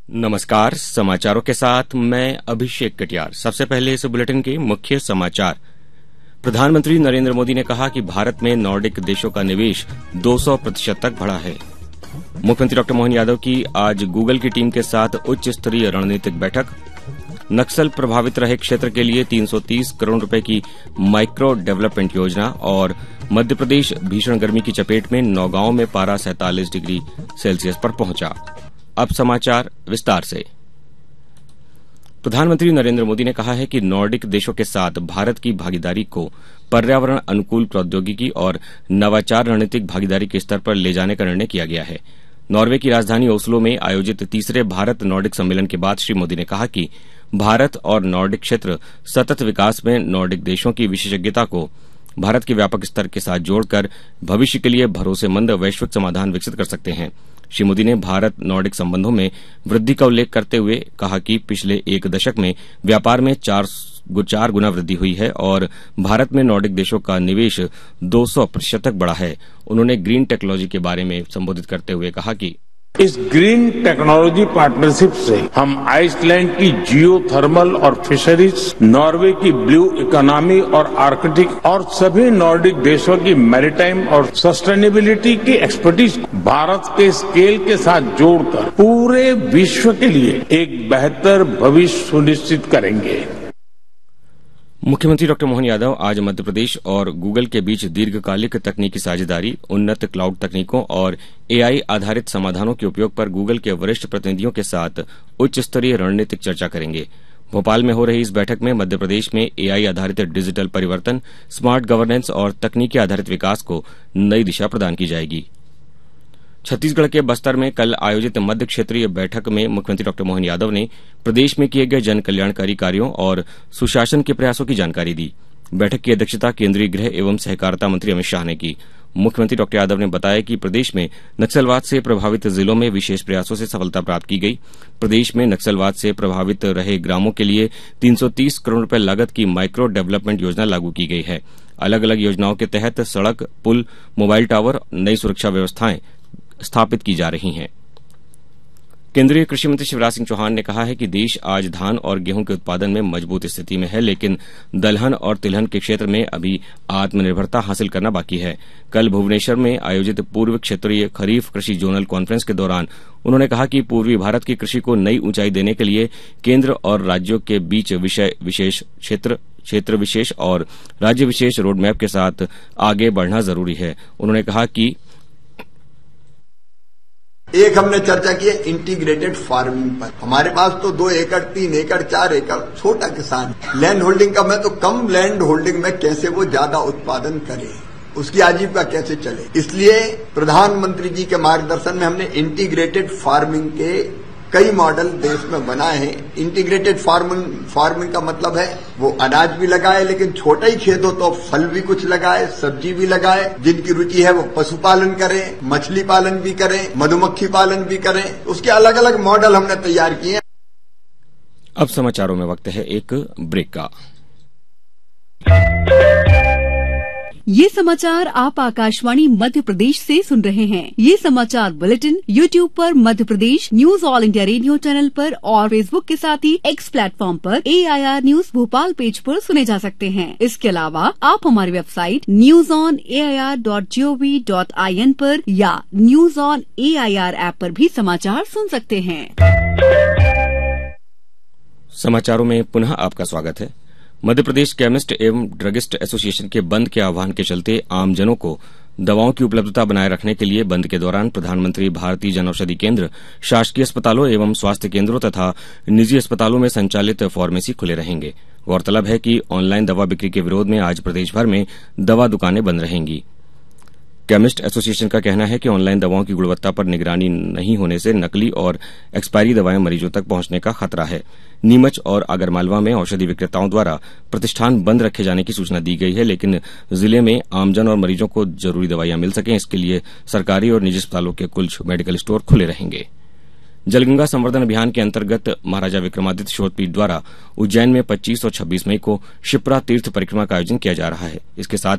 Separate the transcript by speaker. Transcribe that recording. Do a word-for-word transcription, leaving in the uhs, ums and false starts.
Speaker 1: नमस्कार, समाचारों के साथ मैं अभिषेक कटियार। सबसे पहले इस बुलेटिन के मुख्य समाचार। प्रधानमंत्री नरेंद्र मोदी ने कहा कि भारत में नॉर्डिक देशों का निवेश दो सौ प्रतिशत तक बढ़ा है। मुख्यमंत्री डॉक्टर मोहन यादव की आज गूगल की टीम के साथ उच्च स्तरीय रणनीतिक बैठक। नक्सल प्रभावित रहे क्षेत्र के लिए तीन सौ तीस करोड़ रुपए की माइक्रो डेवलपमेंट योजना और मध्य प्रदेश भीषण गर्मी की चपेट में नौगांव में पारा सैंतालीस डिग्री सेल्सियस पर पहुंचा। अब समाचार विस्तार से। प्रधानमंत्री नरेंद्र मोदी ने कहा है कि नॉर्डिक देशों के साथ भारत की भागीदारी को पर्यावरण अनुकूल प्रौद्योगिकी और नवाचार रणनीतिक भागीदारी के स्तर पर ले जाने का निर्णय किया गया है। नॉर्वे की राजधानी ओस्लो में आयोजित तीसरे भारत नॉर्डिक सम्मेलन के बाद श्री मोदी ने कहा कि भारत और नॉर्डिक क्षेत्र सतत विकास में नॉर्डिक देशों की विशेषज्ञता को भारत के व्यापक स्तर के साथ जोड़कर भविष्य के लिए भरोसेमंद वैश्विक समाधान विकसित कर सकते हैं। श्री मोदी ने भारत नॉर्डिक संबंधों में वृद्धि का उल्लेख करते हुए कहा कि पिछले एक दशक में व्यापार में चार चार गुना वृद्धि हुई है और भारत में नॉर्डिक देशों का निवेश दो सौ प्रतिशत तक बढ़ा है। उन्होंने ग्रीन टेक्नोलॉजी के बारे में संबोधित करते हुए कहा कि
Speaker 2: इस ग्रीन टेक्नोलॉजी पार्टनरशिप से हम आइसलैंड की जियो थर्मल और फिशरीज, नॉर्वे की ब्लू इकोनॉमी और आर्कटिक और सभी नॉर्डिक देशों की मैरीटाइम और सस्टेनेबिलिटी की एक्सपर्टीज भारत के स्केल के साथ जोड़कर पूरे विश्व के लिए एक बेहतर भविष्य सुनिश्चित करेंगे।
Speaker 1: मुख्यमंत्री डॉक्टर मोहन यादव आज मध्य प्रदेश और गूगल के बीच दीर्घकालिक तकनीकी साझेदारी, उन्नत क्लाउड तकनीकों और एआई आधारित समाधानों के उपयोग पर गूगल के वरिष्ठ प्रतिनिधियों के साथ उच्च स्तरीय रणनीतिक चर्चा करेंगे। भोपाल में हो रही इस बैठक में मध्य प्रदेश में एआई आधारित डिजिटल परिवर्तन, स्मार्ट गवर्नेंस और तकनीकी आधारित विकास को नई दिशा प्रदान की जाएगी। छत्तीसगढ़ के बस्तर में कल आयोजित मध्य क्षेत्रीय बैठक में मुख्यमंत्री डॉक्टर मोहन यादव ने प्रदेश में किए गए जन कल्याणकारी कार्यों और सुशासन के प्रयासों की जानकारी दी। बैठक की अध्यक्षता केंद्रीय गृह एवं सहकारिता मंत्री अमित शाह ने की। मुख्यमंत्री डॉक्टर यादव ने बताया कि प्रदेश में नक्सलवाद से प्रभावित जिलों में विशेष प्रयासों से सफलता प्राप्त की गई। प्रदेश में नक्सलवाद से प्रभावित रहे ग्रामों के लिए तीन सौ तीस करोड़ रुपए लागत की माइक्रो डेवलपमेंट योजना लागू की गई है। अलग अलग योजनाओं के तहत सड़क, पुल, मोबाइल टावर, नई सुरक्षा व्यवस्थाएं स्थापित की जा रही हैं। केंद्रीय कृषि मंत्री शिवराज सिंह चौहान ने कहा है कि देश आज धान और गेहूं के उत्पादन में मजबूत स्थिति में है, लेकिन दलहन और तिलहन के क्षेत्र में अभी आत्मनिर्भरता हासिल करना बाकी है। कल भुवनेश्वर में आयोजित पूर्व क्षेत्रीय खरीफ कृषि जोनल कॉन्फ्रेंस के दौरान उन्होंने कहा कि पूर्वी भारत की कृषि को नई ऊंचाई देने के लिए केंद्र और राज्यों के बीच विषय विशेष क्षेत्र क्षेत्र विशेष और राज्य विशेष रोडमैप के साथ आगे बढ़ना जरूरी है। उन्होंने कहा कि
Speaker 3: एक हमने चर्चा की है इंटीग्रेटेड फार्मिंग पर। हमारे पास तो दो एकड़, तीन एकड़, चार एकड़ छोटा किसान, लैंड होल्डिंग का मैं तो कम लैंड होल्डिंग में कैसे वो ज्यादा उत्पादन करे, उसकी आजीविका कैसे चले। इसलिए प्रधानमंत्री जी के मार्गदर्शन में हमने इंटीग्रेटेड फार्मिंग के कई मॉडल देश में बनाए हैं। इंटीग्रेटेड फार्मिंग फार्मिंग का मतलब है वो अनाज भी लगाए, लेकिन छोटा ही खेत हो तो फल भी कुछ लगाए, सब्जी भी लगाए। जिनकी रुचि है वो पशुपालन करें, मछली पालन भी करें, मधुमक्खी पालन भी करें। उसके अलग अलग मॉडल हमने तैयार किए हैं।
Speaker 1: अब समाचारों में वक्त है एक ब्रेक का।
Speaker 4: ये समाचार आप आकाशवाणी मध्य प्रदेश से सुन रहे हैं। ये समाचार बुलेटिन यूट्यूब पर Madhya Pradesh news all India radio channel पर और फेसबुक के साथ ही एक्स प्लेटफॉर्म पर ए I R news Bhopal page पर सुने जा सकते हैं। इसके अलावा आप हमारी website news on A I R dot G O V dot I N पर या news on A I R app पर भी समाचार सुन सकते हैं।
Speaker 1: समाचारों में पुनः आपका स्वागत है। मध्य प्रदेश केमिस्ट एवं ड्रगिस्ट एसोसिएशन के बंद के आह्वान के चलते आमजनों को दवाओं की उपलब्धता बनाए रखने के लिए बंद के दौरान प्रधानमंत्री भारतीय जनऔषधि केंद्र, शासकीय अस्पतालों एवं स्वास्थ्य केंद्रों तथा निजी अस्पतालों में संचालित फार्मेसी खुले रहेंगे। गौरतलब है कि ऑनलाइन दवा बिक्री के विरोध में आज प्रदेश भर में दवा दुकानें बंद रहेंगी। केमिस्ट एसोसिएशन का कहना है कि ऑनलाइन दवाओं की गुणवत्ता पर निगरानी नहीं होने से नकली और एक्सपायरी दवाएं मरीजों तक पहुंचने का खतरा है। नीमच और आगरमालवा में औषधि विक्रेताओं द्वारा प्रतिष्ठान बंद रखे जाने की सूचना दी गई है, लेकिन जिले में आमजन और मरीजों को जरूरी दवाइयां मिल सकें, इसके लिए सरकारी और निजी अस्पतालों के कुछ मेडिकल स्टोर खुले रहेंगे। जलगंगा संवर्धन अभियान के अंतर्गत महाराजा विक्रमादित्य शोधपीठ द्वारा उज्जैन में पच्चीस और छब्बीस मई को शिप्रा तीर्थ परिक्रमा का आयोजन किया जा रहा है। इसके साथ